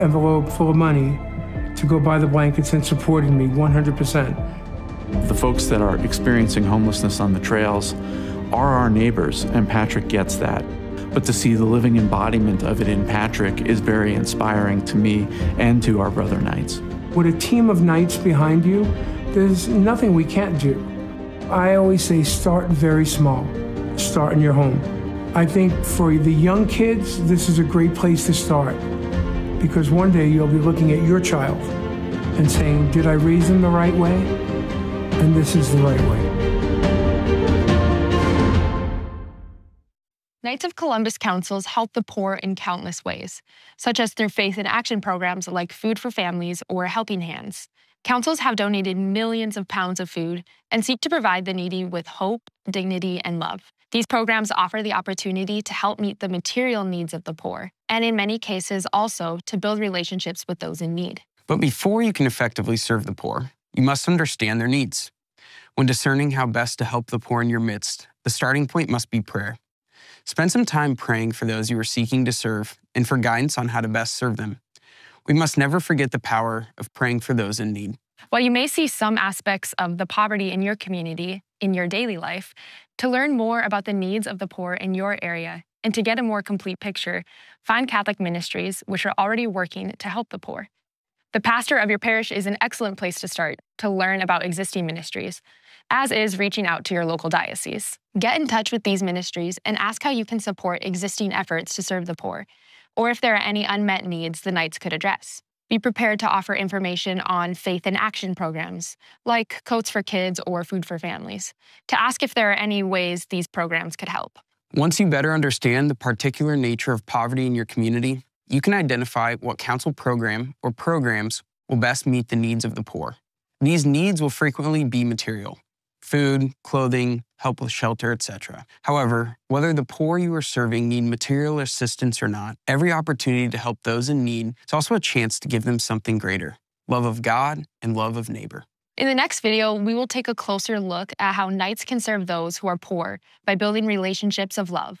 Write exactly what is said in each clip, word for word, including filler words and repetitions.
envelope full of money to go buy the blankets and supported me one hundred percent. The folks that are experiencing homelessness on the trails are our neighbors, and Patrick gets that. But to see the living embodiment of it in Patrick is very inspiring to me and to our brother Knights. With a team of Knights behind you, there's nothing we can't do. I always say start very small. Start in your home. I think for the young kids, this is a great place to start, because one day you'll be looking at your child and saying, did I raise them the right way? And this is the right way. Knights of Columbus councils help the poor in countless ways, such as through faith and action programs like Food for Families or Helping Hands. Councils have donated millions of pounds of food and seek to provide the needy with hope, dignity, and love. These programs offer the opportunity to help meet the material needs of the poor, and in many cases also to build relationships with those in need. But before you can effectively serve the poor, you must understand their needs. When discerning how best to help the poor in your midst, the starting point must be prayer. Spend some time praying for those you are seeking to serve and for guidance on how to best serve them. We must never forget the power of praying for those in need. While you may see some aspects of the poverty in your community, in your daily life, to learn more about the needs of the poor in your area and to get a more complete picture, find Catholic ministries which are already working to help the poor. The pastor of your parish is an excellent place to start to learn about existing ministries, as is reaching out to your local diocese. Get in touch with these ministries and ask how you can support existing efforts to serve the poor, or if there are any unmet needs the Knights could address. Be prepared to offer information on faith and action programs, like Coats for Kids or Food for Families, to ask if there are any ways these programs could help. Once you better understand the particular nature of poverty in your community, you can identify what council program or programs will best meet the needs of the poor. These needs will frequently be material: food, clothing, help with shelter, et cetera. However, whether the poor you are serving need material assistance or not, every opportunity to help those in need is also a chance to give them something greater: love of God and love of neighbor. In the next video, we will take a closer look at how Knights can serve those who are poor by building relationships of love.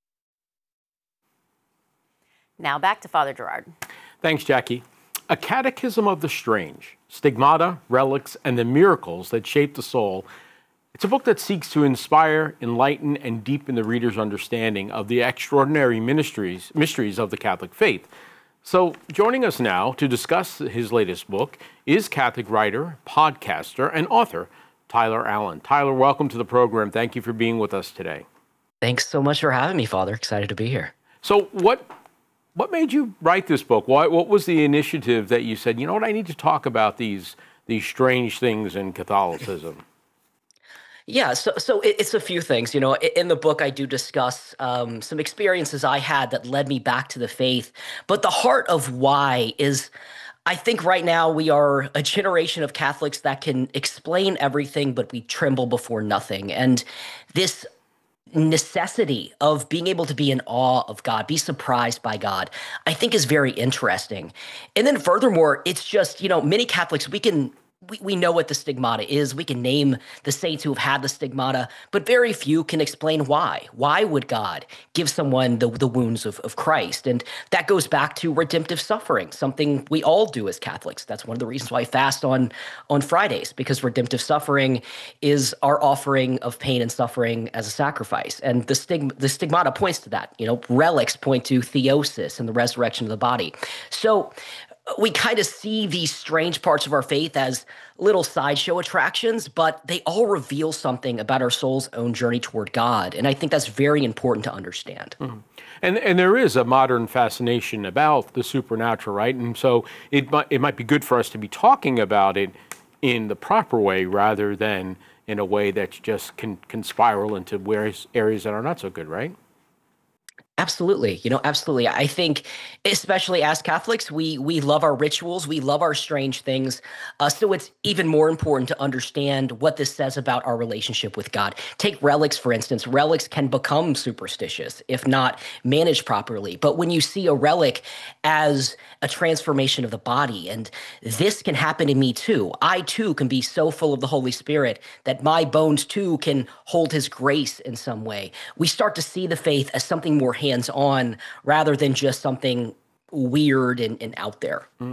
Now back to Father Gerard. Thanks, Jackie. A Catechism of the Strange: Stigmata, Relics, and the Miracles That Shape the Soul. It's a book that seeks to inspire, enlighten, and deepen the reader's understanding of the extraordinary mysteries, mysteries of the Catholic faith. So joining us now to discuss his latest book is Catholic writer, podcaster, and author Tyler Allen. Tyler, welcome to the program. Thank you for being with us today. Thanks so much for having me, Father. Excited to be here. So what what made you write this book? Why, what was the initiative that you said, you know what, I need to talk about these these strange things in Catholicism? Yeah, so so it, it's a few things. You know, in the book, I do discuss um, some experiences I had that led me back to the faith. But the heart of why is, I think right now we are a generation of Catholics that can explain everything, but we tremble before nothing. And this necessity of being able to be in awe of God, be surprised by God, I think is very interesting. And then furthermore, it's just, you know, many Catholics, we can We, we know what the stigmata is. We can name the saints who have had the stigmata, but very few can explain why. Why would God give someone the, the wounds of, of Christ? And that goes back to redemptive suffering, something we all do as Catholics. That's one of the reasons why I fast on, on Fridays, because redemptive suffering is our offering of pain and suffering as a sacrifice. And the, stig- the stigmata points to that. You know, relics point to theosis and the resurrection of the body. So we kind of see these strange parts of our faith as little sideshow attractions, but they all reveal something about our soul's own journey toward God. And I think that's very important to understand. Mm-hmm. And and there is a modern fascination about the supernatural, right? And so it might, it might be good for us to be talking about it in the proper way rather than in a way that just can, can spiral into various areas that are not so good, right? Absolutely. You know, absolutely. I think, especially as Catholics, we we love our rituals. We love our strange things. Uh, so it's even more important to understand what this says about our relationship with God. Take relics, for instance. Relics can become superstitious if not managed properly. But when you see a relic as a transformation of the body, and this can happen to me too. I too can be so full of the Holy Spirit that my bones too can hold his grace in some way. We start to see the faith as something more hands-on rather than just something weird and, and out there.